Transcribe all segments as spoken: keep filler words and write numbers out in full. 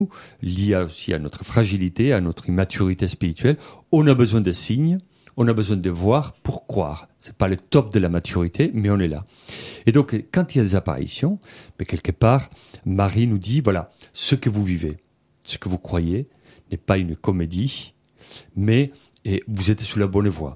lié aussi à notre fragilité, à notre immaturité spirituelle. On a besoin de signes, on a besoin de voir pour croire. C'est pas le top de la maturité, mais on est là. Et donc, quand il y a des apparitions, mais quelque part, Marie nous dit, voilà, ce que vous vivez, ce que vous croyez, n'est pas une comédie, mais et vous êtes sur la bonne voie.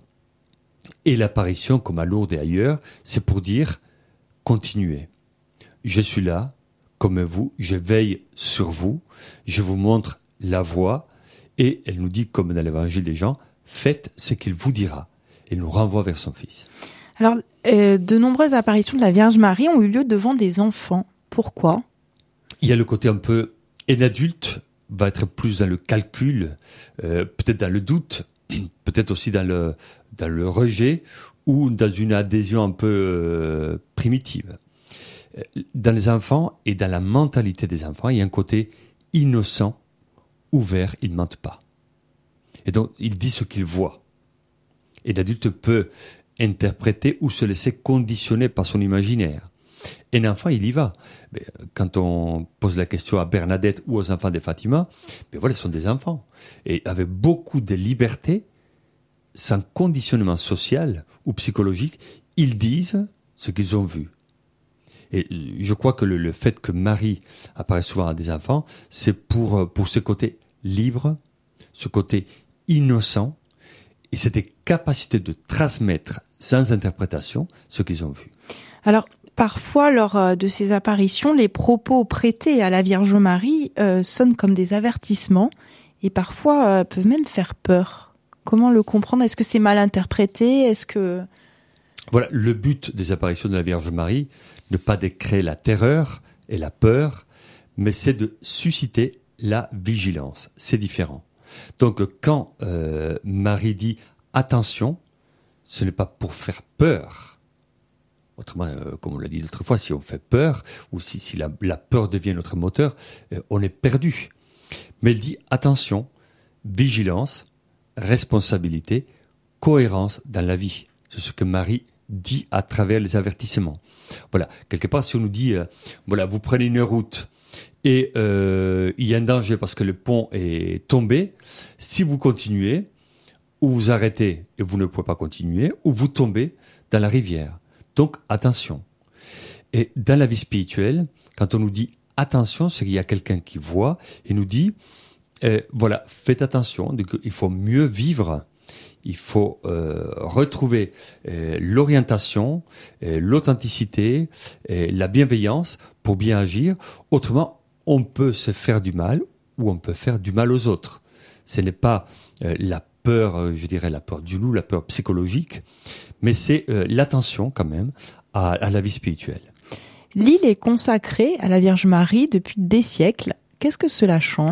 Et l'apparition, comme à Lourdes et ailleurs, c'est pour dire, continuez. Je suis là, comme vous, je veille sur vous, je vous montre la voie, et elle nous dit, comme dans l'évangile des Jean, faites ce qu'il vous dira. Elle nous renvoie vers son Fils. Alors, euh, de nombreuses apparitions de la Vierge Marie ont eu lieu devant des enfants. Pourquoi ? Il y a le côté un peu, un adulte va être plus dans le calcul, euh, peut-être dans le doute, peut-être aussi dans le, dans le rejet, ou dans une adhésion un peu euh, primitive. Dans les enfants et dans la mentalité des enfants, il y a un côté innocent, ouvert, ils ne mentent pas. Et donc, il dit ce qu'il voit. Et l'adulte peut interpréter ou se laisser conditionner par son imaginaire. Et un enfant, il y va. Mais quand on pose la question à Bernadette ou aux enfants de Fatima, mais voilà, ce sont des enfants. Et avec beaucoup de liberté, sans conditionnement social ou psychologique, ils disent ce qu'ils ont vu. Et je crois que le, le fait que Marie apparaît souvent à des enfants, c'est pour, pour ce côté libre, ce côté innocent, et cette capacité de transmettre sans interprétation ce qu'ils ont vu. Alors, parfois, lors de ces apparitions, les propos prêtés à la Vierge Marie euh, sonnent comme des avertissements et parfois euh, peuvent même faire peur. Comment le comprendre ? Est-ce que c'est mal interprété ? Est-ce que... Voilà, le but des apparitions de la Vierge Marie, ne pas de créer la terreur et la peur, mais c'est de susciter la vigilance. C'est différent. Donc, quand euh, Marie dit « attention », ce n'est pas pour faire peur. Autrement, euh, comme on l'a dit d'autres fois, si on fait peur, ou si, si la, la peur devient notre moteur, euh, on est perdu. Mais elle dit « attention, vigilance, responsabilité, cohérence dans la vie ». C'est ce que Marie dit à travers les avertissements. Voilà, quelque part, si on nous dit, euh, voilà, vous prenez une route et euh, il y a un danger parce que le pont est tombé, si vous continuez, ou vous arrêtez et vous ne pouvez pas continuer, ou vous tombez dans la rivière. Donc, attention. Et dans la vie spirituelle, quand on nous dit attention, c'est qu'il y a quelqu'un qui voit et nous dit, euh, voilà, faites attention, il faut mieux vivre. Il faut euh, retrouver euh, l'orientation, euh, l'authenticité, euh, la bienveillance pour bien agir. Autrement, on peut se faire du mal ou on peut faire du mal aux autres. Ce n'est pas euh, la peur, euh, je dirais la peur du loup, la peur psychologique, mais c'est euh, l'attention quand même à, à la vie spirituelle. L'île est consacrée à la Vierge Marie depuis des siècles. Qu'est-ce que cela change ?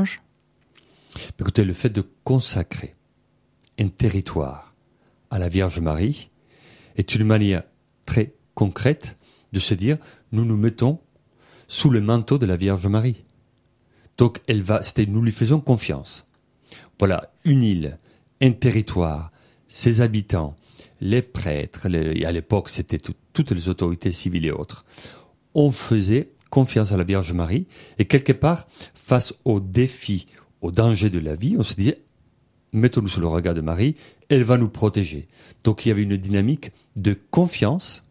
Écoutez, le fait de consacrer un territoire à la Vierge Marie est une manière très concrète de se dire nous nous mettons sous le manteau de la Vierge Marie. Donc elle va, c'était, nous lui faisons confiance. Voilà, une île, un territoire, ses habitants, les prêtres, les, à l'époque c'était tout, toutes les autorités civiles et autres. On faisait confiance à la Vierge Marie et quelque part, face aux défis, aux dangers de la vie, on se disait mettons-nous sous le regard de Marie, elle va nous protéger. Donc il y avait une dynamique de confiance,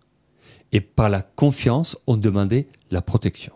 et par la confiance, on demandait la protection.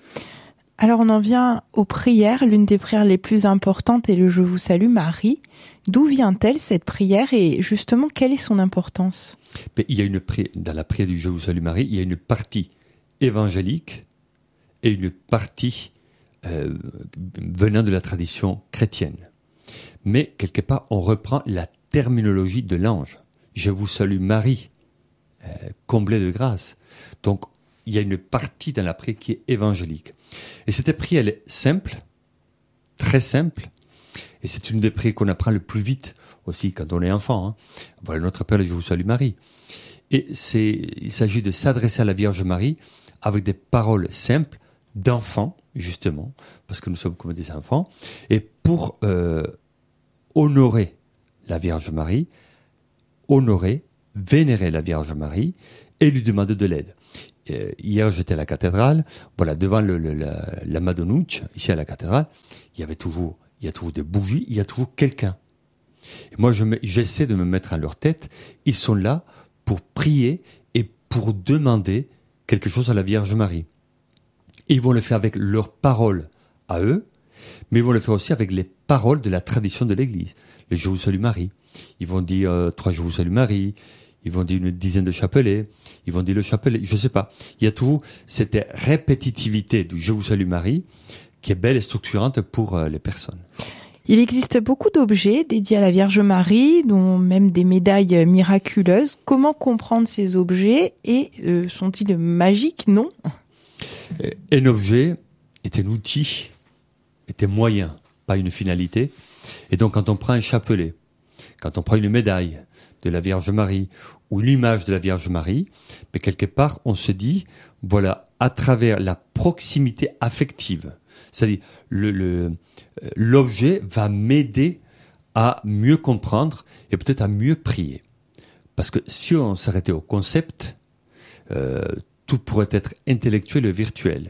Alors on en vient aux prières. L'une des prières les plus importantes est le « Je vous salue Marie ». D'où vient-elle cette prière et justement, quelle est son importance ? Mais il y a une pri- dans la prière du « Je vous salue Marie », il y a une partie évangélique et une partie euh, venant de la tradition chrétienne. Mais, quelque part, on reprend la terminologie de l'ange. « Je vous salue Marie euh, », comblée de grâce. Donc, il y a une partie dans la prière qui est évangélique. Et cette prière, elle est simple, très simple, et c'est une des prières qu'on apprend le plus vite aussi quand on est enfant. Hein. Voilà notre Père, je vous salue Marie. Et c'est, il s'agit de s'adresser à la Vierge Marie avec des paroles simples d'enfants, justement, parce que nous sommes comme des enfants, et pour euh, honorer la Vierge Marie, honorer, vénérer la Vierge Marie et lui demander de l'aide. euh, hier j'étais à la cathédrale, voilà, devant le, le, la, la Madonnouche, ici à la cathédrale, il y avait toujours, il y a toujours des bougies, il y a toujours quelqu'un. Et moi, je me, j'essaie de me mettre à leur tête. Ils sont là pour prier et pour demander quelque chose à la Vierge Marie. Et ils vont le faire avec leurs paroles à eux, mais ils vont le faire aussi avec les paroles de la tradition de l'Église. Le Je vous salue Marie. Ils vont dire euh, trois Je vous salue Marie. Ils vont dire une dizaine de chapelets. Ils vont dire le chapelet. Je sais pas. Il y a toujours cette répétitivité du Je vous salue Marie qui est belle et structurante pour euh, les personnes. Il existe beaucoup d'objets dédiés à la Vierge Marie, dont même des médailles miraculeuses. Comment comprendre ces objets et euh, sont-ils magiques, non ? Un objet est un outil, est un moyen, pas une finalité. Et donc quand on prend un chapelet, quand on prend une médaille de la Vierge Marie ou l'image de la Vierge Marie, mais quelque part on se dit, voilà, à travers la proximité affective, c'est-à-dire le, le, l'objet va m'aider à mieux comprendre et peut-être à mieux prier. Parce que si on s'arrêtait au concept, euh, tout pourrait être intellectuel et virtuel.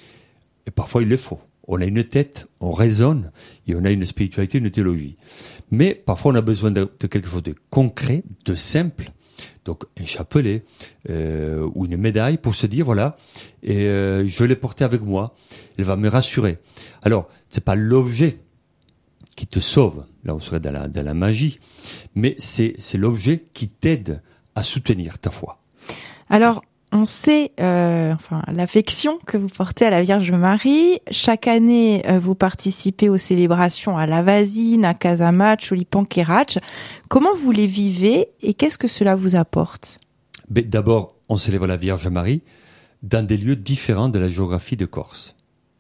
Et parfois il le faut. On a une tête, on raisonne et on a une spiritualité, une théologie. Mais parfois on a besoin de, de quelque chose de concret, de simple. Donc un chapelet euh, ou une médaille pour se dire voilà, et euh, je l'ai portée avec moi, elle va me rassurer. Alors c'est pas l'objet qui te sauve, là on serait dans la, dans la magie, mais c'est, c'est l'objet qui t'aide à soutenir ta foi. Alors on sait, euh, enfin, l'affection que vous portez à la Vierge Marie. Chaque année, euh, vous participez aux célébrations à Lavazine, à Casamance, au Lipan-Querach. Comment vous les vivez et qu'est-ce que cela vous apporte ? Mais d'abord, on célèbre la Vierge Marie dans des lieux différents de la géographie de Corse,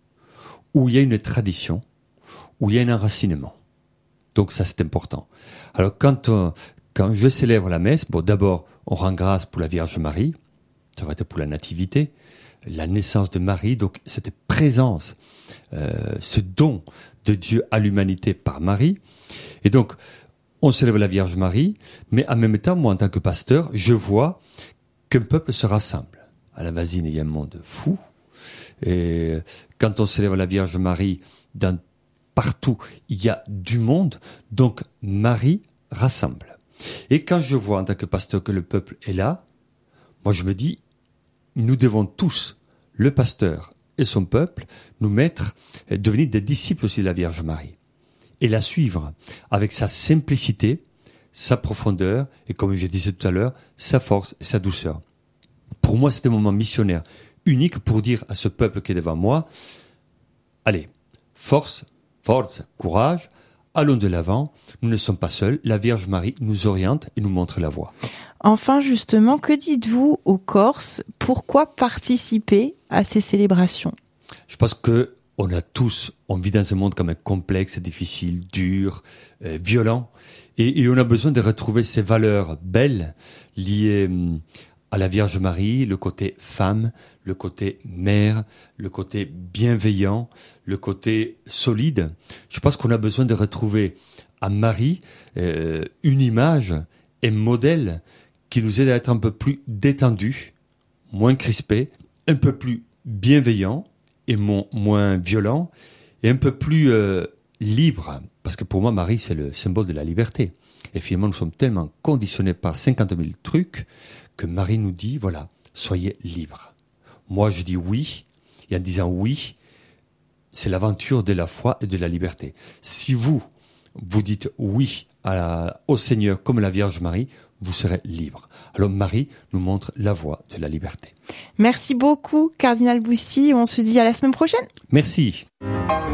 où il y a une tradition, où il y a un enracinement. Donc ça, c'est important. Alors quand, on, quand je célèbre la messe, bon, d'abord, on rend grâce pour la Vierge Marie. Ça va être pour la nativité, la naissance de Marie, donc cette présence, euh, ce don de Dieu à l'humanité par Marie. Et donc, on célèbre la Vierge Marie, mais en même temps, moi, en tant que pasteur, je vois qu'un peuple se rassemble. À Lavazine, il y a un monde fou. Et quand on célèbre la Vierge Marie, dans, partout, il y a du monde. Donc, Marie rassemble. Et quand je vois, en tant que pasteur, que le peuple est là, moi, je me dis, nous devons tous, le pasteur et son peuple, nous mettre, devenir des disciples aussi de la Vierge Marie. Et la suivre avec sa simplicité, sa profondeur, et comme je disais tout à l'heure, sa force et sa douceur. Pour moi, c'est un moment missionnaire unique pour dire à ce peuple qui est devant moi, allez, force, force, courage, allons de l'avant, nous ne sommes pas seuls, la Vierge Marie nous oriente et nous montre la voie. Enfin, justement, que dites-vous aux Corses ? Pourquoi participer à ces célébrations ? Je pense que on a tous, on vit dans un monde quand même complexe, difficile, dur, euh, violent, et, et on a besoin de retrouver ces valeurs belles liées à la Vierge Marie, le côté femme, le côté mère, le côté bienveillant, le côté solide. Je pense qu'on a besoin de retrouver à Marie euh, une image, un modèle qui nous aide à être un peu plus détendu, moins crispé, un peu plus bienveillant et mo- moins violent, et un peu plus euh, libre. Parce que pour moi, Marie, c'est le symbole de la liberté. Et finalement, nous sommes tellement conditionnés par cinquante mille trucs que Marie nous dit, voilà, soyez libres. Moi, je dis oui, et en disant oui, c'est l'aventure de la foi et de la liberté. Si vous, vous dites oui à la, au Seigneur comme la Vierge Marie, vous serez libre. Alors Marie nous montre la voie de la liberté. Merci beaucoup, Cardinal Bousty. On se dit à la semaine prochaine. Merci.